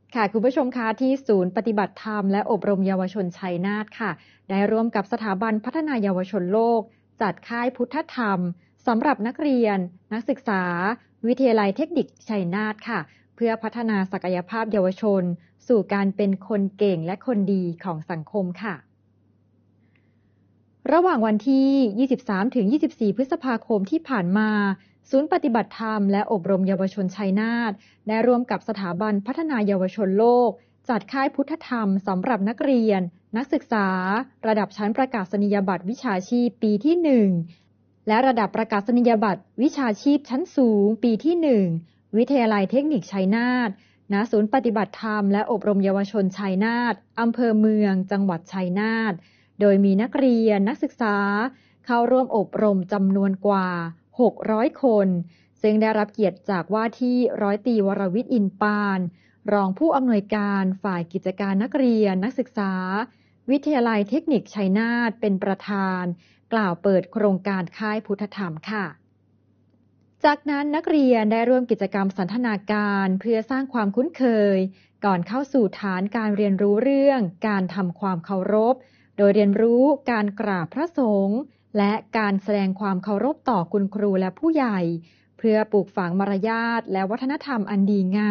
ค่ะคุณผู้ชมคะที่ศูนย์ปฏิบัติธรรมและอบรมเยาวชนชัยนาทค่ะได้ร่วมกับสถาบันพัฒนาเยาวชนโลกจัดค่ายพุทธธรรมสำหรับนักเรียนนักศึกษาวิทยาลัยเทคนิคชัยนาทค่ะเพื่อพัฒนาศักยภาพเยาวชนสู่การเป็นคนเก่งและคนดีของสังคมค่ะระหว่างวันที่ 23-24 พฤษภาคมที่ผ่านมาศูนย์ปฏิบัติธรรมและอบรมเยาวชนชัยนาทได้ร่วมกับสถาบันพัฒนาเยาวชนโลกจัดค่ายพุทธธรรมสำหรับนักเรียนนักศึกษาระดับชั้นประกาศนียบัตรวิชาชีพปีที่ 1 และระดับประกาศนียบัตรวิชาชีพชั้นสูงปีที่ 1 วิทยาลัยเทคนิคชัยนาทณศูนย์ปฏิบัติธรรมและอบรมเยาวชนชัยนาทอำเภอเมืองจังหวัดชัยนาทโดยมีนักเรียนนักศึกษาเข้าร่วมอบรมจำนวนกว่า 600 คนซึ่งได้รับเกียรติจากว่าที่ร้อยตรีวรวิทย์อินปานรองผู้อำนวยการฝ่ายกิจการนักเรียนนักศึกษาวิทยาลัยเทคนิคชัยนาทเป็นประธานกล่าวเปิดโครงการค่ายพุทธธรรมค่ะจากนั้นนักเรียนได้ร่วมกิจกรรมสันทนาการเพื่อสร้างความคุ้นเคยก่อนเข้าสู่ฐานการเรียนรู้เรื่องการทำความเคารพโดยเรียนรู้การกราบพระสงฆ์และการแสดงความเคารพต่อคุณครูและผู้ใหญ่เพื่อปลูกฝังมารยาทและวัฒนธรรมอันดีงาม